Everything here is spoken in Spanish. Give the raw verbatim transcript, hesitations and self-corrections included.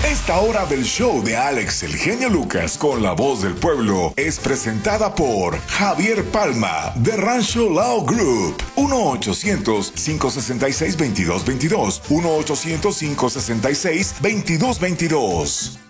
Esta hora del show de Alex el Genio Lucas con la voz del pueblo es presentada por Javier Palma de Rancho Lao Group. uno ochocientos, cinco sesenta y seis, veintidós veintidós. uno ochocientos, cinco sesenta y seis, veintidós veintidós.